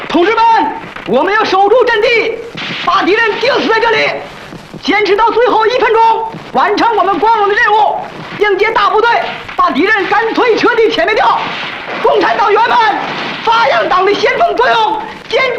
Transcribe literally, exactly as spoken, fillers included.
同志们，我们要守住阵地，把敌人钉死在这里，坚持到最后一分钟，完成我们光荣的任务，迎接大部队，把敌人干脆彻底歼灭掉。共产党员们，发扬党的先锋作用，坚。